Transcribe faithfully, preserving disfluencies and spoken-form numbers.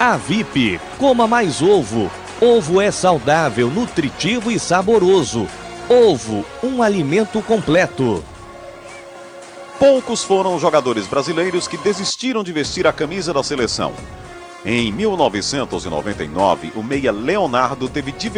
A V I P, coma mais ovo. Ovo é saudável, nutritivo e saboroso. Ovo, um alimento completo. Poucos foram os jogadores brasileiros que desistiram de vestir a camisa da seleção. Em mil novecentos e noventa e nove, o meia Leonardo teve diversão